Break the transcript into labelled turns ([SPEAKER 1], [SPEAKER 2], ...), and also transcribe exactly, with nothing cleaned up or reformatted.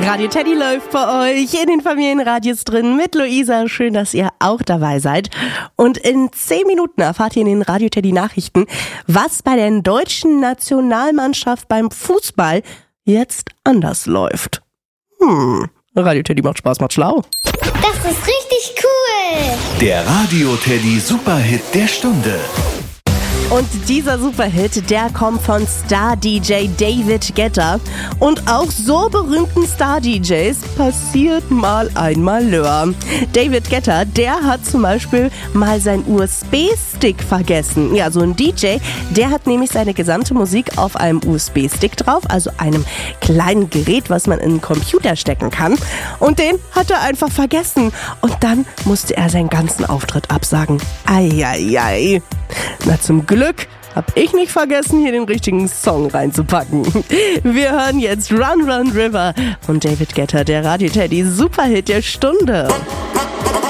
[SPEAKER 1] Radio Teddy läuft bei euch in den Familienradios drin mit Luisa. Schön, dass ihr auch dabei seid. Und in zehn Minuten erfahrt ihr in den Radio Teddy Nachrichten, was bei der deutschen Nationalmannschaft beim Fußball jetzt anders läuft. Hm, Radio Teddy macht Spaß, macht schlau.
[SPEAKER 2] Das ist richtig cool.
[SPEAKER 3] Der Radio Teddy Superhit der Stunde.
[SPEAKER 1] Und dieser Superhit, der kommt von Star-D J David Guetta. Und auch so berühmten Star-D Js passiert mal ein Malheur. David Guetta, der hat zum Beispiel mal seinen U S B-Stick vergessen. Ja, so ein D J, der hat nämlich seine gesamte Musik auf einem U S B-Stick drauf, also einem kleinen Gerät, was man in einen Computer stecken kann. Und den hat er einfach vergessen. Und dann musste er seinen ganzen Auftritt absagen. Eieiei. Na, zum Glück hab ich nicht vergessen, hier den richtigen Song reinzupacken. Wir hören jetzt Run Run River von David Guetta, der Radio Teddy Superhit der Stunde.